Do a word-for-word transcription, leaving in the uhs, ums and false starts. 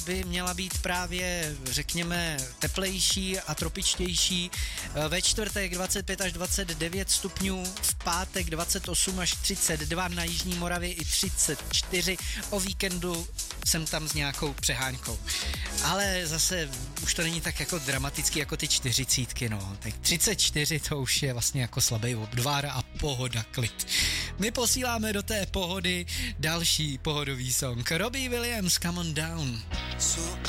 by měla být právě, řekněme, teplejší a tropičtější. Ve čtvrtek dvacet pět až dvacet devět stupňů, v pátek dvacet osm až třicet dva, na Jižní Moravě i třicet čtyři, o víkendu jsem tam s nějakou přehánkou. Ale zase už to není tak jako dramatický jako ty čtyřicítky, no. Tak třicet čtyři to už je vlastně jako slabý obdvár a pohoda, klid. My posíláme do té pohody další pohodový song. Robbie Williams, Come on Down. So